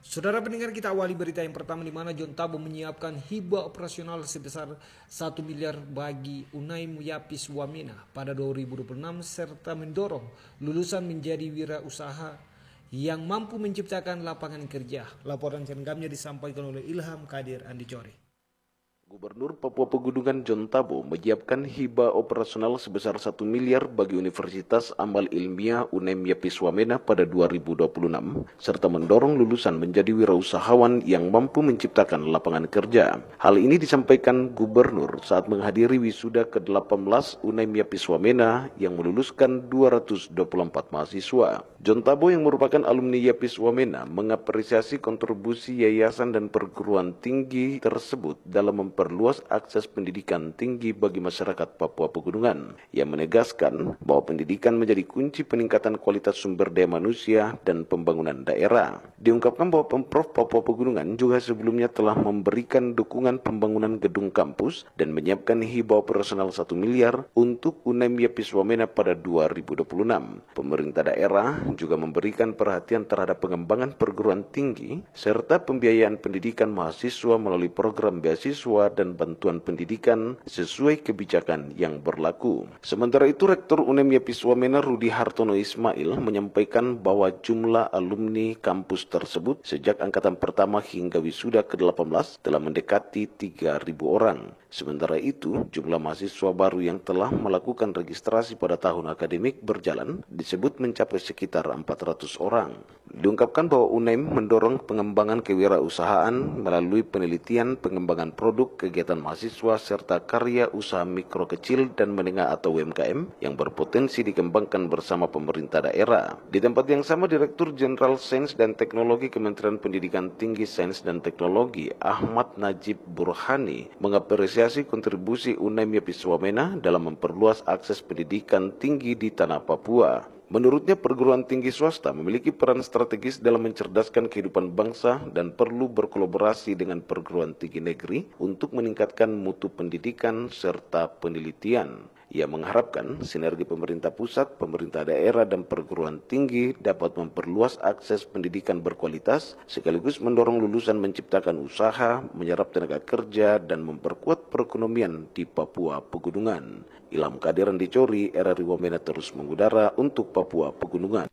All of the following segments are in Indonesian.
Saudara pendengar, kita awali berita yang pertama di mana John Tabo menyiapkan hibah operasional sebesar 1 miliar bagi Unai Muyapis Wamena pada 2026 serta mendorong lulusan menjadi wirausaha yang mampu menciptakan lapangan kerja. Laporan selengkapnya disampaikan oleh Ilham Kadir Andicore. Gubernur Papua Pegunungan John Tabo menyiapkan hibah operasional sebesar 1 miliar bagi Universitas Amal Ilmiah UNEM Yapis Wamena pada 2026, serta mendorong lulusan menjadi wirausahawan yang mampu menciptakan lapangan kerja. Hal ini disampaikan Gubernur saat menghadiri wisuda ke-18 UNEM Yapis Wamena yang meluluskan 224 mahasiswa. John Tabo yang merupakan alumni Yapis Wamena mengapresiasi kontribusi yayasan dan perguruan tinggi tersebut dalam memperluas akses pendidikan tinggi bagi masyarakat Papua Pegunungan. Ia menegaskan bahwa pendidikan menjadi kunci peningkatan kualitas sumber daya manusia dan pembangunan daerah. Diungkapkan bahwa Pemprov Papua Pegunungan juga sebelumnya telah memberikan dukungan pembangunan gedung kampus dan menyiapkan hibah operasional 1 miliar untuk UNEM Yapis Wamena pada 2026. Pemerintah daerah juga memberikan perhatian terhadap pengembangan perguruan tinggi serta pembiayaan pendidikan mahasiswa melalui program beasiswa dan bantuan pendidikan sesuai kebijakan yang berlaku. Sementara itu, Rektor UNEM Yapis Wamena Rudi Hartono Ismail menyampaikan bahwa jumlah alumni kampus tersebut sejak angkatan pertama hingga wisuda ke-18 telah mendekati 3.000 orang. Sementara itu, jumlah mahasiswa baru yang telah melakukan registrasi pada tahun akademik berjalan disebut mencapai sekitar 400 orang. Diungkapkan bahwa UNEM mendorong pengembangan kewirausahaan melalui penelitian, pengembangan produk, kegiatan mahasiswa, serta karya usaha mikro kecil dan menengah atau UMKM yang berpotensi dikembangkan bersama pemerintah daerah. Di tempat yang sama, Direktur Jenderal Sains dan Teknologi Kementerian Pendidikan Tinggi Sains dan Teknologi Ahmad Najib Burhani mengapresiasi kontribusi UNEM Yapis Wamena dalam memperluas akses pendidikan tinggi di tanah Papua. Menurutnya, perguruan tinggi swasta memiliki peran strategis dalam mencerdaskan kehidupan bangsa dan perlu berkolaborasi dengan perguruan tinggi negeri untuk meningkatkan mutu pendidikan serta penelitian. Ia mengharapkan sinergi pemerintah pusat, pemerintah daerah, dan perguruan tinggi dapat memperluas akses pendidikan berkualitas, sekaligus mendorong lulusan menciptakan usaha, menyerap tenaga kerja, dan memperkuat perekonomian di Papua Pegunungan. Ilham Kadir Andicore, RRI Wamena terus mengudara untuk Papua Pegunungan.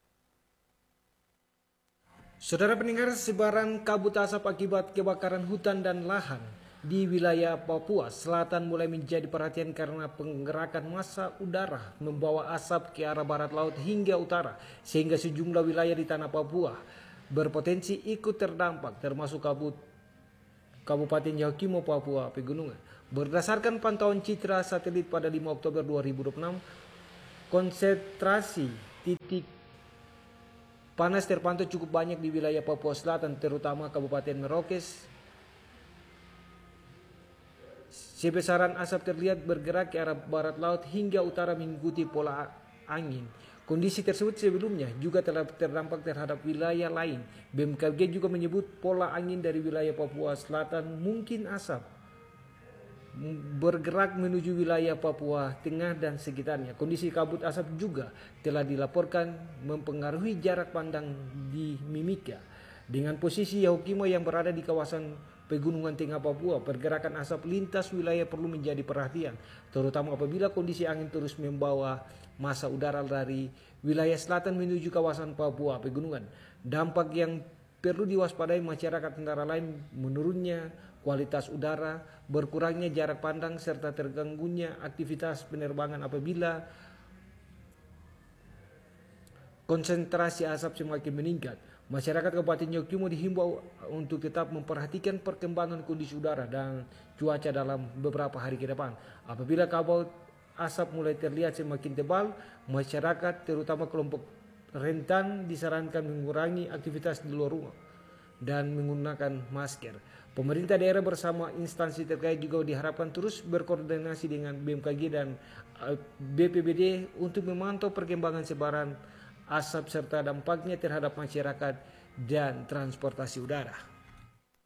Saudara pendengar, sebaran kabut asap akibat kebakaran hutan dan lahan di wilayah Papua Selatan mulai menjadi perhatian karena penggerakan massa udara membawa asap ke arah barat laut hingga utara, sehingga sejumlah wilayah di tanah Papua berpotensi ikut terdampak, termasuk Kabupaten Yahukimo, Papua Pegunungan. Berdasarkan pantauan citra satelit pada 5 Oktober 2026, konsentrasi titik panas terpantau cukup banyak di wilayah Papua Selatan, terutama Kabupaten Merauke. Sebesaran asap terlihat bergerak ke arah barat laut hingga utara mengikuti pola angin. Kondisi tersebut sebelumnya juga telah terdampak terhadap wilayah lain. BMKG juga menyebut pola angin dari wilayah Papua Selatan mungkin asap bergerak menuju wilayah Papua Tengah dan sekitarnya. Kondisi kabut asap juga telah dilaporkan mempengaruhi jarak pandang di Mimika. Dengan posisi Yahukimo yang berada di kawasan Pegunungan Tengah Papua, pergerakan asap lintas wilayah perlu menjadi perhatian, terutama apabila kondisi angin terus membawa massa udara dari wilayah selatan menuju kawasan Papua Pegunungan. Dampak yang perlu diwaspadai masyarakat antara lain menurunnya kualitas udara, berkurangnya jarak pandang, serta terganggunya aktivitas penerbangan apabila konsentrasi asap semakin meningkat. Masyarakat Kabupaten Yahukimo dihimbau untuk tetap memperhatikan perkembangan kondisi udara dan cuaca dalam beberapa hari ke depan. Apabila kabut asap mulai terlihat semakin tebal, masyarakat terutama kelompok rentan disarankan mengurangi aktivitas di luar rumah dan menggunakan masker. Pemerintah daerah bersama instansi terkait juga diharapkan terus berkoordinasi dengan BMKG dan BPBD untuk memantau perkembangan sebaran asap serta dampaknya terhadap masyarakat dan transportasi udara.